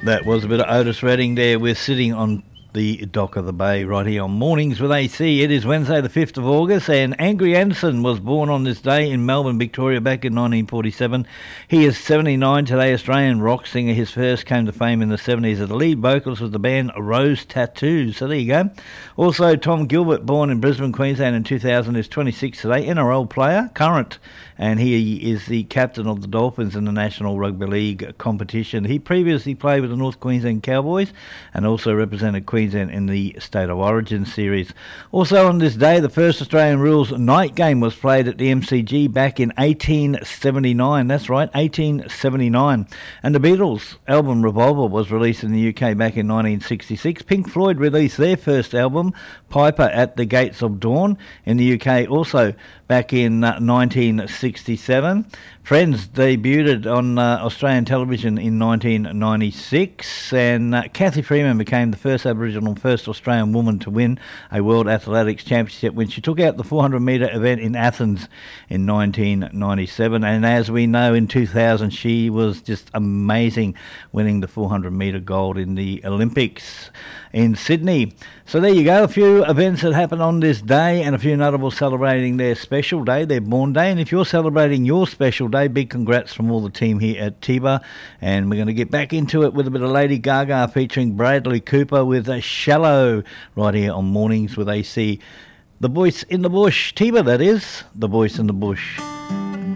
That was a bit of Otis Redding there. We're sitting on the dock of the bay right here on Mornings with AC. It is Wednesday the 5th of August, and Angry Anderson was born on this day in Melbourne, Victoria, back in 1947. He is 79 today, Australian rock singer. His first came to fame in the 70s as the lead vocalist with the band Rose Tattoo. So there you go. Also, Tom Gilbert, born in Brisbane, Queensland in 2000, is 26 today, NRL player, current, and he is the captain of the Dolphins in the National Rugby League competition. He previously played with the North Queensland Cowboys and also represented Queensland in the State of Origin series. Also on this day, the first Australian rules night game was played at the MCG back in 1879. That's right, 1879. And the Beatles' album Revolver was released in the UK back in 1966. Pink Floyd released their first album, Piper at the Gates of Dawn, in the UK also back in 1967. Friends debuted on Australian television in 1996, and Kathy Freeman became the first Aboriginal, first Australian woman to win a World Athletics Championship when she took out the 400-metre event in Athens in 1997. And as we know, in 2000, she was just amazing, winning the 400-metre gold in the Olympics in Sydney. So there you go, a few events that happened on this day and a few notables celebrating their special day, their born day. And if you're celebrating your special day, big congrats from all the team here at TIBA. And we're going to get back into it with a bit of Lady Gaga featuring Bradley Cooper with a Shallow right here on Mornings with AC. The Voice in the Bush, TIBA that is, The Voice in the Bush.